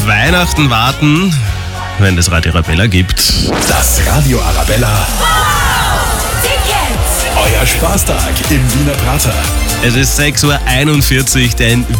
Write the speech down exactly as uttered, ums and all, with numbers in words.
Weihnachten warten, wenn es Radio Arabella gibt. Das Radio Arabella. Euer Spaßtag im Wiener Prater. Es ist sechs Uhr einundvierzig, dein